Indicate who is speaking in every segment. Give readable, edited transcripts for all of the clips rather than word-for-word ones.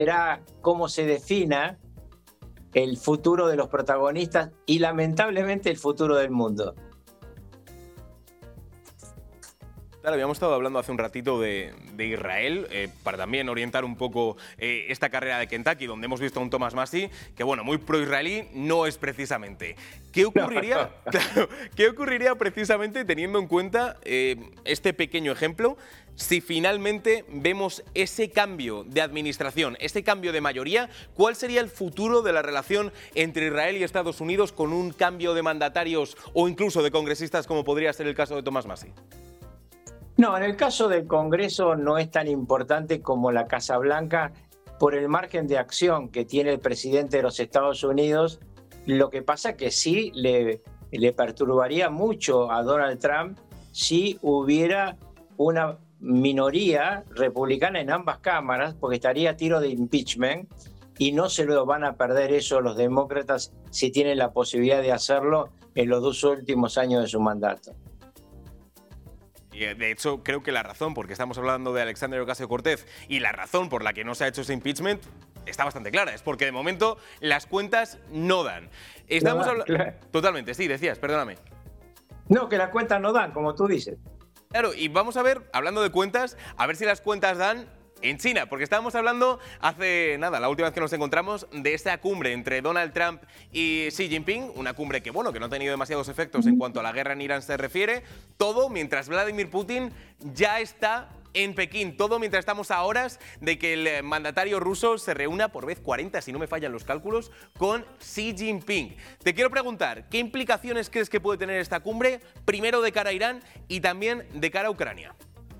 Speaker 1: será cómo se defina el futuro de los protagonistas y lamentablemente el futuro del mundo.
Speaker 2: Claro, habíamos estado hablando hace un ratito de Israel, para también orientar un poco esta carrera de Kentucky, donde hemos visto a un Thomas Massie que, bueno, muy pro-israelí no es precisamente. ¿Qué ocurriría, claro, ¿qué ocurriría precisamente teniendo en cuenta este pequeño ejemplo si finalmente vemos ese cambio de administración, ese cambio de mayoría? ¿Cuál sería el futuro de la relación entre Israel y Estados Unidos con un cambio de mandatarios o incluso de congresistas como podría ser el caso de Thomas Massie?
Speaker 1: No, en el caso del Congreso no es tan importante como la Casa Blanca por el margen de acción que tiene el presidente de los Estados Unidos. Lo que pasa que sí le perturbaría mucho a Donald Trump si hubiera una minoría republicana en ambas cámaras, porque estaría a tiro de impeachment y no se lo van a perder eso los demócratas si tienen la posibilidad de hacerlo en los 2 últimos años de su mandato.
Speaker 2: Y de hecho, creo que la razón, porque estamos hablando de Alexandria Ocasio-Cortez, y la razón por la que no se ha hecho ese impeachment está bastante clara. Es porque de momento las cuentas no dan. Estamos hablando.
Speaker 1: Claro.
Speaker 2: Totalmente, sí, decías, perdóname.
Speaker 1: No, que las cuentas no dan, como tú dices.
Speaker 2: Claro, y vamos a ver, hablando de cuentas, a ver si las cuentas dan en China, porque estábamos hablando hace nada, la última vez que nos encontramos, de esta cumbre entre Donald Trump y Xi Jinping, una cumbre que, bueno, que no ha tenido demasiados efectos en cuanto a la guerra en Irán se refiere, todo mientras Vladimir Putin ya está en Pekín, todo mientras estamos a horas de que el mandatario ruso se reúna por vez 40, si no me fallan los cálculos, con Xi Jinping. Te quiero preguntar, ¿qué implicaciones crees que puede tener esta cumbre, primero de cara a Irán y también de cara a Ucrania?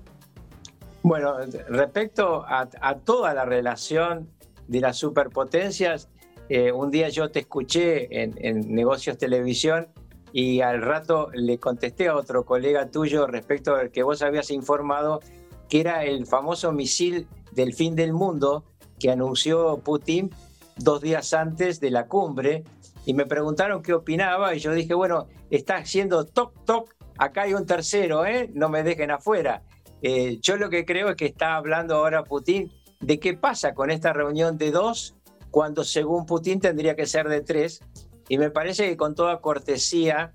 Speaker 1: Bueno, respecto a toda la relación de las superpotencias, un día yo te escuché en Negocios Televisión y al rato le contesté a otro colega tuyo respecto al que vos habías informado que era el famoso misil del fin del mundo que anunció Putin 2 días antes de la cumbre y me preguntaron qué opinaba y yo dije, bueno, está haciendo toc toc, acá hay un tercero, no me dejen afuera. Yo lo que creo es que está hablando ahora Putin de qué pasa con esta reunión de 2 cuando según Putin tendría que ser de 3 y me parece que con toda cortesía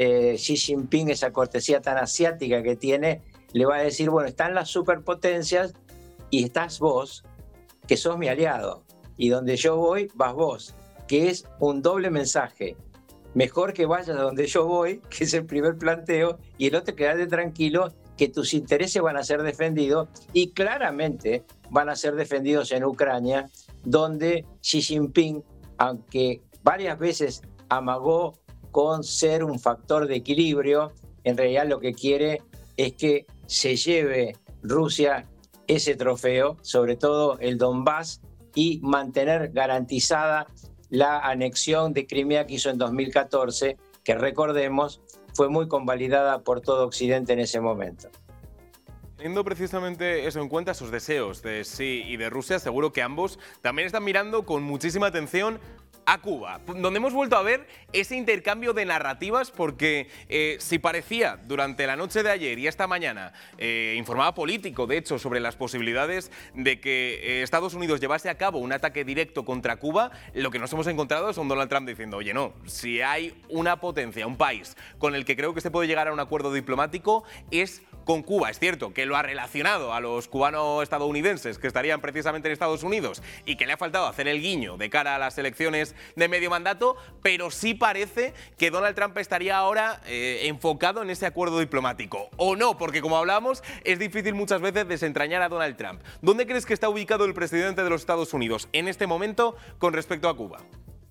Speaker 1: Xi Jinping, esa cortesía tan asiática que tiene, le va a decir, bueno, están las superpotencias y estás vos, que sos mi aliado, y donde yo voy, vas vos, que es un doble mensaje. Mejor que vayas a donde yo voy, que es el primer planteo, y el otro quédate tranquilo, que tus intereses van a ser defendidos, y claramente van a ser defendidos en Ucrania, donde Xi Jinping, aunque varias veces amagó con ser un factor de equilibrio, en realidad lo que quiere es que se lleve Rusia ese trofeo, sobre todo el Donbass, y mantener garantizada la anexión de Crimea que hizo en 2014, que recordemos fue muy convalidada por todo Occidente en ese momento.
Speaker 2: Teniendo precisamente eso en cuenta, esos deseos de Xi y de Rusia, seguro que ambos también están mirando con muchísima atención a Cuba, donde hemos vuelto a ver ese intercambio de narrativas porque si parecía durante la noche de ayer y esta mañana informaba Político, de hecho, sobre las posibilidades de que Estados Unidos llevase a cabo un ataque directo contra Cuba, lo que nos hemos encontrado es un Donald Trump diciendo, oye, no, si hay una potencia, un país con el que creo que se puede llegar a un acuerdo diplomático es con Cuba. Es cierto que lo ha relacionado a los cubano-estadounidenses que estarían precisamente en Estados Unidos y que le ha faltado hacer el guiño de cara a las elecciones de medio mandato, pero sí parece que Donald Trump estaría ahora enfocado en ese acuerdo diplomático. O no, porque como hablamos, es difícil muchas veces desentrañar a Donald Trump. ¿Dónde crees que está ubicado el presidente de los Estados Unidos en este momento con respecto a Cuba?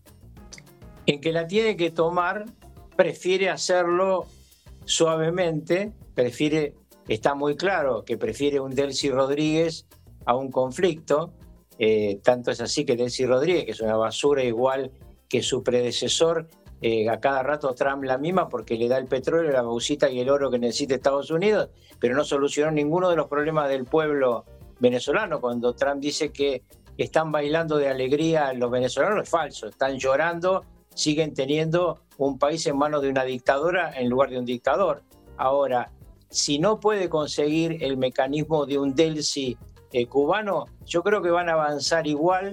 Speaker 1: En que la tiene que tomar, prefiere hacerlo suavemente, está muy claro que prefiere un Delcy Rodríguez a un conflicto. Tanto es así que Delcy Rodríguez, que es una basura igual que su predecesor, a cada rato Trump la mima porque le da el petróleo, la bauxita y el oro que necesita Estados Unidos, pero no solucionó ninguno de los problemas del pueblo venezolano. Cuando Trump dice que están bailando de alegría los venezolanos, es falso, están llorando, siguen teniendo un país en manos de una dictadora en lugar de un dictador. Ahora, si no puede conseguir el mecanismo de un Delcy cubano, yo creo que van a avanzar igual